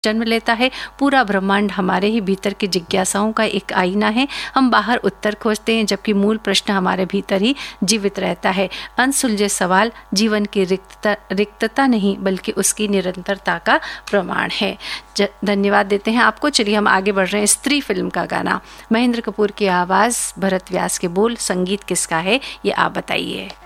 जन्म लेता है। पूरा ब्रह्मांड हमारे ही भीतर की जिज्ञासाओं का एक आईना है। हम बाहर उत्तर खोजते हैं, जबकि मूल प्रश्न हमारे भीतर ही जीवित रहता है। अनसुलझे सवाल जीवन की रिक्तता नहीं, बल्कि उसकी निरंतरता का प्रमाण है। धन्यवाद देते हैं आपको। चलिए हम आगे बढ़ रहे हैं। स्त्री फिल्म का गाना, महेंद्र कपूर की आवाज़, भरत व्यास के बोल, संगीत किसका है ये आप बताइए।